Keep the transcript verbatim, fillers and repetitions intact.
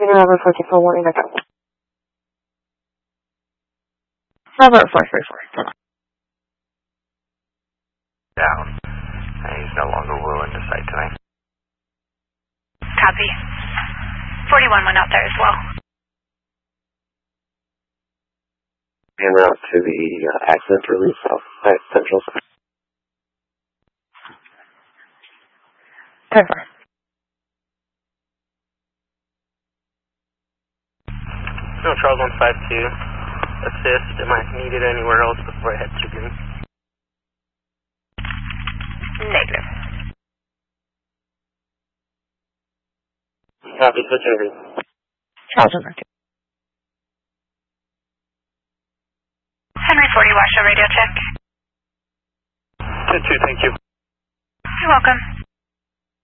Robert four two four one, back up. Robert four three four, come on. Down. And he's no longer willing to site tonight. Copy. forty-one went out there as well. En route to the uh, accident relief south at Central. ten four. No, Charles one five two. Assist. Am I needed anywhere else before I head to Green? Negative. Copy, switch over. Charles over. Henry forty, watch the radio check. ten two, thank you. You're welcome.